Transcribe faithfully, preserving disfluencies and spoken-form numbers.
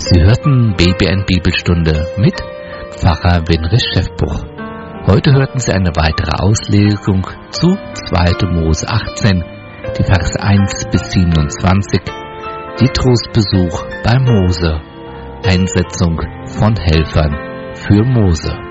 Sie hörten B B N Bibelstunde mit Pfarrer Winrich Schäffbuch. Heute hörten Sie eine weitere Auslegung zu zweiter Mose achtzehn, die Verse eins bis siebenundzwanzig, Jethros Besuch bei Mose, Einsetzung von Helfern für Mose.